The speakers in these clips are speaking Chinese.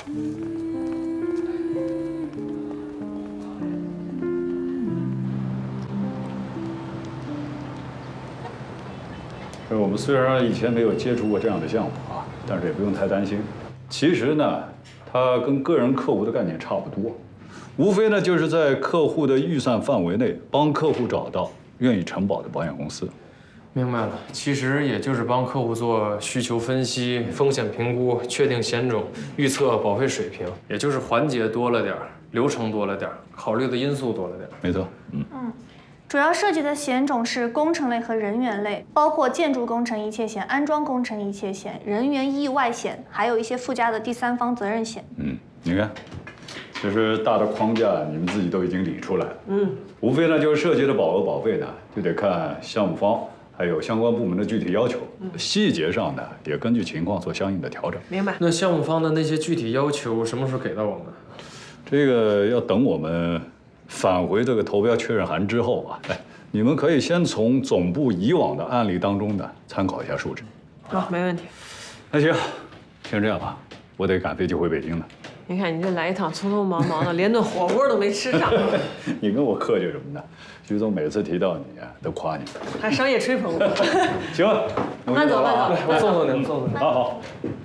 我们虽然以前没有接触过这样的项目啊，但是也不用太担心。其实呢，它跟个人客户的概念差不多，无非呢就是在客户的预算范围内，帮客户找到愿意承保的保险公司。 明白了，其实也就是帮客户做需求分析、风险评估、确定险种、预测保费水平，也就是环节多了点儿，流程多了点儿，考虑的因素多了点儿。 没错， 主要涉及的险种是工程类和人员类，包括建筑工程一切险、安装工程一切险、人员意外险，还有一些附加的第三方责任险。 你看，其实大的框架你们自己都已经理出来了。无非呢就是涉及的保额保费呢，就得看项目方还有相关部门的具体要求，细节上呢也根据情况做相应的调整。 明白。 那项目方的那些具体要求什么时候给到我们？ 这个要等我们返回这个投标确认函之后啊，你们可以先从总部以往的案例当中呢参考一下数值。 好，没问题。 那行，先这样吧，我得赶飞机回北京了。 你看你这来一趟匆匆忙忙的，连顿火锅都没吃上。 你跟我客气什么呢？徐总每次提到你啊，都夸你。 还商业吹捧我。 行了， 慢走慢走， 我送送您，送送您。 好。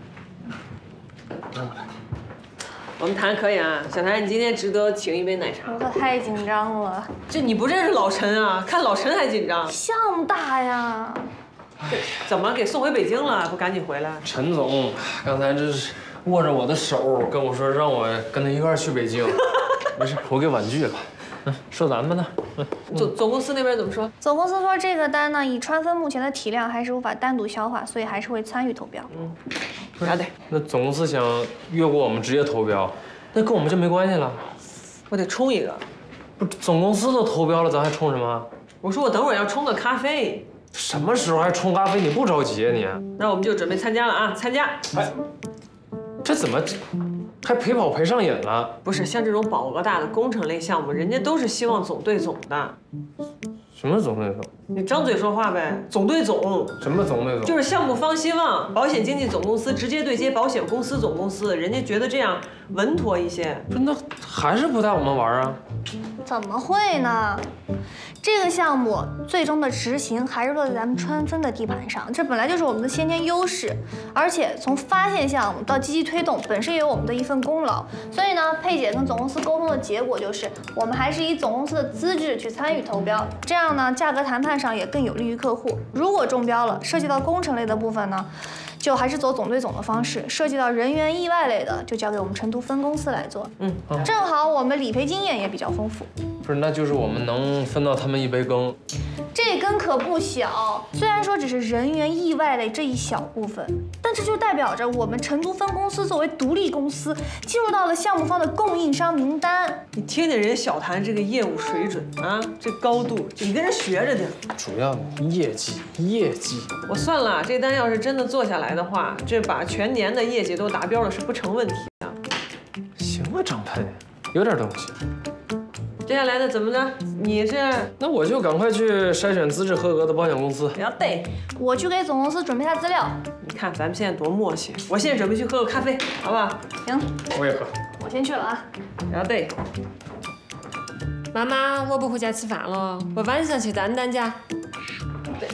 我们谈可以啊，小谭，你今天值得请一杯奶茶。 我可太紧张了， 这你不认识老陈啊？看老陈还紧张。 项目大呀。 怎么给送回北京了？不赶紧回来？ 陈总刚才这是握着我的手跟我说，让我跟他一块儿去北京。没事，我给婉拒了。说咱们呢？ 总公司那边怎么说？ 总公司说这个单呢，以川芬目前的体量还是无法单独消化，所以还是会参与投标。 啥得？ 那总公司想越过我们直接投标，那跟我们就没关系了。 我得冲一个。 不，总公司都投标了，咱还冲什么？ 我说我等会儿要冲个咖啡。 什么时候还冲咖啡？你不着急啊你？ 那我们就准备参加了啊！参加。 哎，这怎么还陪跑陪上瘾了？ 不是，像这种保额大的工程类项目，人家都是希望总对总的。 什么总对总？ 你张嘴说话呗，总对总。 什么总对总？ 就是项目方希望保险经纪总公司直接对接保险公司总公司，人家觉得这样稳妥一些。 不是，那还是不带我们玩啊？ 怎么会呢？这个项目最终的执行还是落在咱们川芬的地盘上，这本来就是我们的先天优势，而且从发现项目到积极推动，本身也有我们的一份功劳。所以呢，佩姐跟总公司沟通的结果就是，我们还是以总公司的资质去参与投标，这样呢，价格谈判上也更有利于客户。如果中标了，涉及到工程类的部分呢，就还是走总对总的方式，涉及到人员意外类的，就交给我们成都分公司来做。正好我们理赔经验也比较丰富。 不是，那就是我们能分到他们一杯羹。 这羹可不小，虽然说只是人员意外类这一小部分，但这就代表着我们成都分公司作为独立公司，进入到了项目方的供应商名单。 你听听人家小谭这个业务水准啊，这高度，你跟人学着点。 主要业绩，业绩。 我算了，这单要是真的做下来的话，这把全年的业绩都达标了是不成问题的。 行啊，张佩，有点东西。 接下来的怎么着？你这…… 那我就赶快去筛选资质合格的保险公司。 不要对， 我去给总公司准备下资料。 你看咱们现在多默契。我现在准备去喝个咖啡，好不好？ 行， 我也喝。 我先去了啊。 不要对。 妈妈，我不回家吃饭了，我晚上去丹丹家。 对。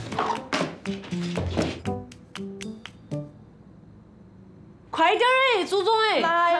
快点儿，朱总哎！ 来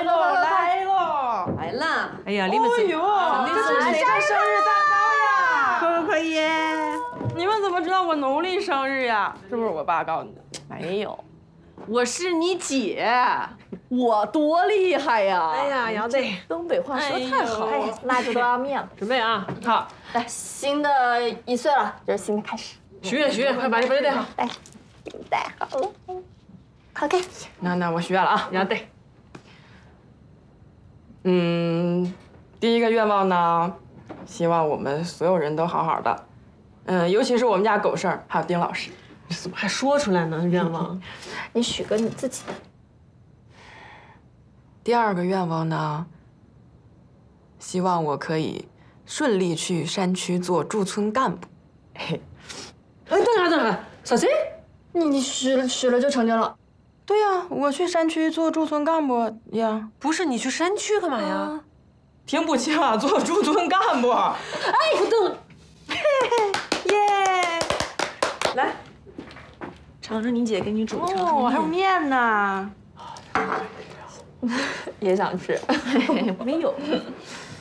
了！ 哎呀，你们哎呦，这是谁的生日蛋糕呀？可以。你们怎么知道我农历生日呀？是不是我爸告诉你的？没有，我是你姐，我多厉害呀！ 哎呀，姚队， 东北话说太好了， 蜡烛都要灭了。 准备啊！好， 来，新的1岁了，这是新的开始。 许愿，快把你把这戴好。 来，戴好了。OK。 那我许愿了啊！ 姚队。 第一个愿望呢，希望我们所有人都好好的，尤其是我们家狗剩儿还有丁老师。 你怎么还说出来呢？愿望？ 你许个你自己的。 第二个愿望呢，希望我可以顺利去山区做驻村干部。 哎，等下，啥子？ 你许了就成真了。 对呀，我去山区做驻村干部呀。 不是你去山区干嘛呀？ 听不清啊，做驻村干部。哎，不动。耶！来，尝尝你姐给你煮的。哦，还有面呢。 也想吃。 没有。